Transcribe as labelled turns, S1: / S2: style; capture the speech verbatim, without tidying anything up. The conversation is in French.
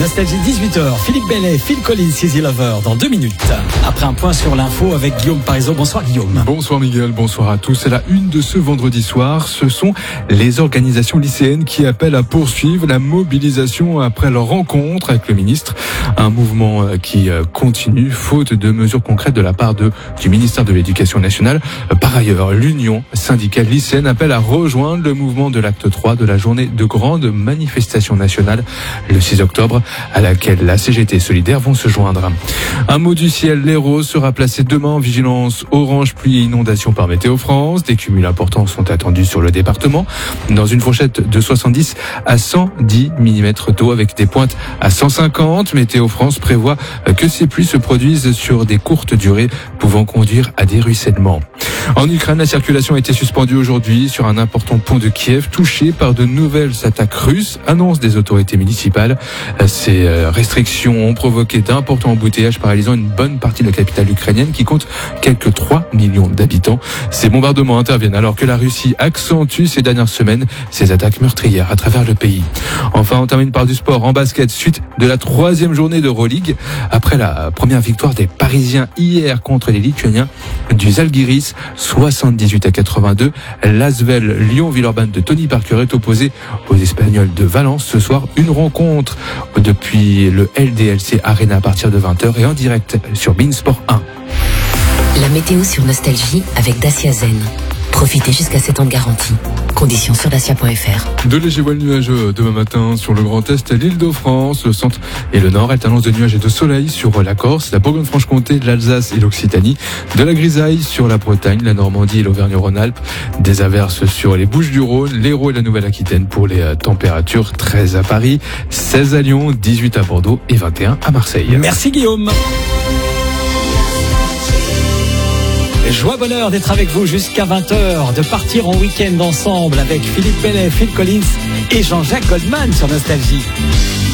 S1: Nostalgie dix-huit heures, Philippe Bellet, Phil Collins, Easy Lover dans deux minutes. Après un point sur l'info avec Guillaume Parizeau. Bonsoir Guillaume.
S2: Bonsoir Miguel, bonsoir à tous. C'est la une de ce vendredi soir. Ce sont les organisations lycéennes qui appellent à poursuivre la mobilisation après leur rencontre avec le ministre. Un mouvement qui continue faute de mesures concrètes de la part de, du ministère de l'Éducation nationale. Par ailleurs, l'Union syndicale lycéenne appelle à rejoindre le mouvement de l'acte trois de la journée de grande manifestation nationale le six octobre à laquelle la C G T Solidaire vont se joindre. Un mot du ciel, l'Hérault sera placé demain en vigilance orange pluie et inondation par Météo France. Des cumuls importants sont attendus sur le département dans une fourchette de soixante-dix à cent dix millimètres d'eau avec des pointes à cent cinquante. Météo France prévoit que ces pluies se produisent sur des courtes durées pouvant conduire à des ruissellements. En Ukraine, la circulation a été suspendue aujourd'hui sur un important pont de Kiev touché par de nouvelles attaques russes, annonce des autorités municipales. Ces restrictions ont provoqué d'importants embouteillages paralysant une bonne partie de la capitale ukrainienne qui compte quelques trois millions d'habitants. Ces bombardements interviennent alors que la Russie accentue ces dernières semaines ses attaques meurtrières à travers le pays. Enfin, on termine par du sport en basket, suite de la troisième journée d'Euroleague. Après la première victoire des Parisiens hier contre les Lituaniens du Žalgiris, soixante-dix-huit à quatre-vingt-deux, l'Asvel Lyon-Villeurbanne de Tony Parker est opposé aux Espagnols de Valence ce soir. Une rencontre depuis le L D L C Arena à partir de vingt heures et en direct sur beIN Sport un.
S3: La météo sur Nostalgie avec Dacia Zen. Profitez jusqu'à sept ans de garantie. Conditions sur dacia point f r.
S2: De légers voiles nuageux demain matin sur le Grand Est, l'Île-de-France, le centre et le Nord. Alternance de nuages et de soleil sur la Corse, la Bourgogne-Franche-Comté, l'Alsace et l'Occitanie. De la grisaille sur la Bretagne, la Normandie et l'Auvergne-Rhône-Alpes. Des averses sur les Bouches-du-Rhône, l'Hérault et la Nouvelle-Aquitaine pour les températures. treize à Paris, seize à Lyon, dix-huit à Bordeaux et vingt et un à Marseille.
S1: Merci Guillaume. Joie bonheur d'être avec vous jusqu'à vingt heures, de partir en week-end ensemble avec Philippe Bellet, Phil Collins et Jean-Jacques Goldman sur Nostalgie.